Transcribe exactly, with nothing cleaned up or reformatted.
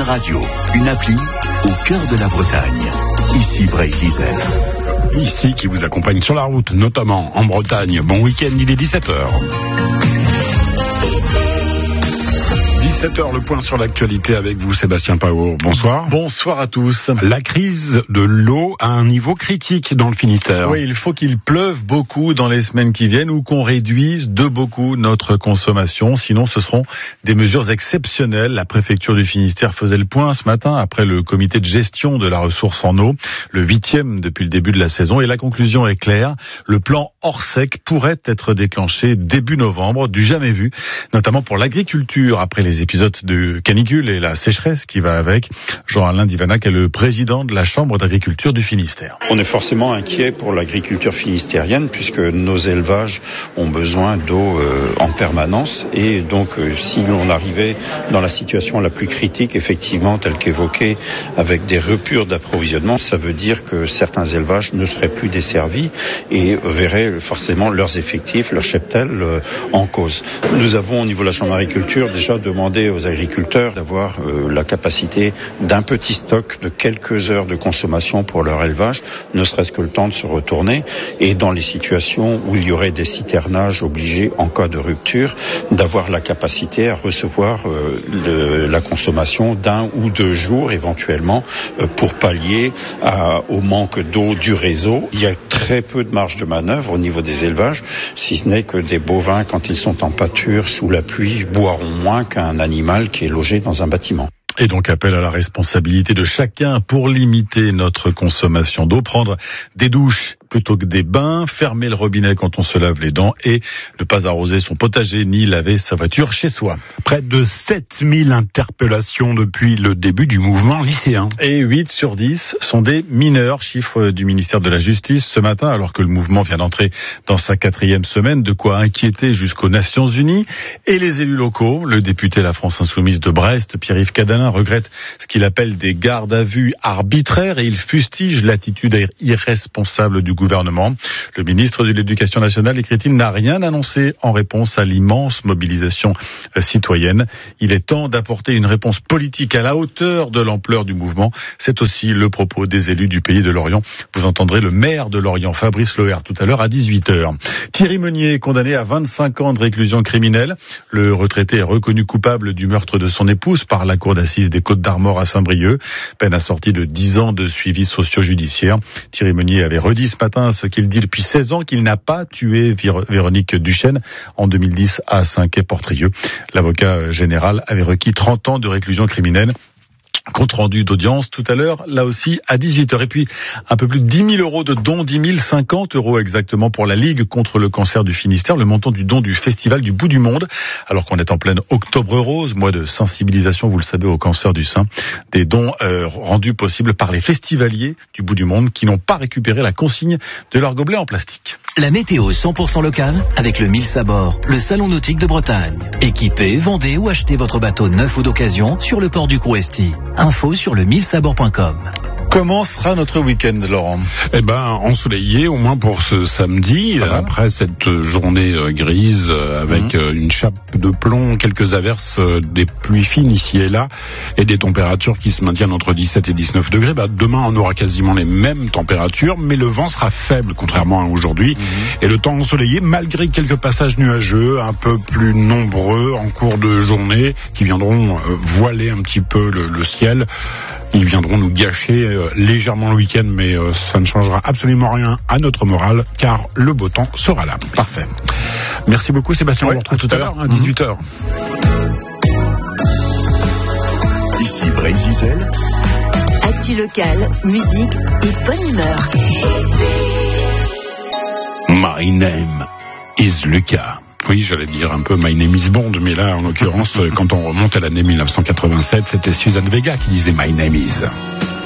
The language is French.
Radio, une appli au cœur de la Bretagne. Ici Brésil. Ici qui vous accompagne sur la route, notamment en Bretagne. Bon week-end, il est dix-sept heures. dix-sept heures, le point sur l'actualité avec vous, Sébastien Pao. Bonsoir. Bonsoir à tous. La crise de l'eau à un niveau critique dans le Finistère. Oui, il faut qu'il pleuve beaucoup dans les semaines qui viennent ou qu'on réduise de beaucoup notre consommation. Sinon, ce seront des mesures exceptionnelles. La préfecture du Finistère faisait le point ce matin après le comité de gestion de la ressource en eau, le huitième depuis le début de la saison. Et la conclusion est claire. Le plan Orsec pourrait être déclenché début novembre, du jamais vu, notamment pour l'agriculture après les épisodes de canicule et la sécheresse qui va avec. Jean-Alain Divanac est le président de la Chambre d'agriculture du Finistère. On est forcément inquiet pour l'agriculture finistérienne puisque nos élevages ont besoin d'eau euh, en permanence et donc euh, si l'on arrivait dans la situation la plus critique, effectivement, telle qu'évoquée, avec des ruptures d'approvisionnement, ça veut dire que certains élevages ne seraient plus desservis et verraient forcément leurs effectifs, leurs cheptels euh, en cause. Nous avons au niveau de la Chambre d'agriculture déjà demandé aux agriculteurs d'avoir euh, la capacité d'un petit stock de quelques heures de consommation pour leur élevage, ne serait-ce que le temps de se retourner, et dans les situations où il y aurait des citernages obligés en cas de rupture, d'avoir la capacité à recevoir euh, le, la consommation d'un ou deux jours éventuellement euh, pour pallier à, au manque d'eau du réseau. Il y a très peu de marge de manœuvre au niveau des élevages, si ce n'est que des bovins, quand ils sont en pâture sous la pluie, boiront moins qu'un animal qui est logé dans un bâtiment. Et donc appel à la responsabilité de chacun pour limiter notre consommation d'eau, prendre des douches plutôt que des bains, fermer le robinet quand on se lave les dents et ne pas arroser son potager ni laver sa voiture chez soi. Près de sept mille interpellations depuis le début du mouvement lycéen. Et huit sur dix sont des mineurs, chiffre du ministère de la Justice ce matin, alors que le mouvement vient d'entrer dans sa quatrième semaine, de quoi inquiéter jusqu'aux Nations Unies. Et les élus locaux, le député La France Insoumise de Brest, Pierre-Yves Cadalin, regrette ce qu'il appelle des gardes à vue arbitraires et il fustige l'attitude irresponsable du gouvernement. Le ministre de l'Éducation nationale, écrit-il, n'a rien annoncé en réponse à l'immense mobilisation citoyenne. Il est temps d'apporter une réponse politique à la hauteur de l'ampleur du mouvement. C'est aussi le propos des élus du pays de Lorient. Vous entendrez le maire de Lorient, Fabrice Loher, tout à l'heure à dix-huit heures. Thierry Meunier est condamné à vingt-cinq ans de réclusion criminelle. Le retraité est reconnu coupable du meurtre de son épouse par la cour d'assises des Côtes-d'Armor à Saint-Brieuc. Peine assortie de dix ans de suivi socio-judiciaire. Thierry Meunier avait redit ce matin ce qu'il dit depuis seize ans, qu'il n'a pas tué Véronique Duchesne en deux mille dix à Saint-Quay-Portrieux. L'avocat général avait requis trente ans de réclusion criminelle. Compte rendu d'audience tout à l'heure, là aussi à dix-huit heures. Et puis un peu plus de dix mille euros de dons, dix mille cinquante euros exactement pour la Ligue contre le cancer du Finistère, le montant du don du Festival du Bout du Monde, alors qu'on est en pleine Octobre Rose, mois de sensibilisation, vous le savez, au cancer du sein. Des dons euh, rendus possibles par les festivaliers du Bout du Monde qui n'ont pas récupéré la consigne de leur gobelet en plastique. La météo cent pour cent locale avec le Mills à bord, le salon nautique de Bretagne. Équipez, vendez ou achetez votre bateau neuf ou d'occasion sur le port du Crouesty. Info sur le mills à bord point com. Comment sera notre week-end, Laurent ? Eh ben, ensoleillé, au moins pour ce samedi, ah, après cette journée grise avec mmh. une chape de plomb, quelques averses, des pluies fines ici et là, et des températures qui se maintiennent entre dix-sept et dix-neuf degrés. Bah, demain, on aura quasiment les mêmes températures, mais le vent sera faible, contrairement à aujourd'hui. Mmh. Et le temps ensoleillé, malgré quelques passages nuageux, un peu plus nombreux en cours de journée, qui viendront voiler un petit peu le, le ciel. Ils viendront nous gâcher euh, légèrement le week-end, mais euh, ça ne changera absolument rien à notre morale, car le beau temps sera là. Parfait. Merci beaucoup Sébastien, ouais, on vous retrouve tout à l'heure à dix-huit heures. Ici Brésil. Actu local, musique et bonne humeur. My name is Lucas. Oui, j'allais dire un peu My Name is Bond, mais là, en l'occurrence, quand on remonte à l'année mille neuf cent quatre-vingt-sept, c'était Suzanne Vega qui disait My Name is.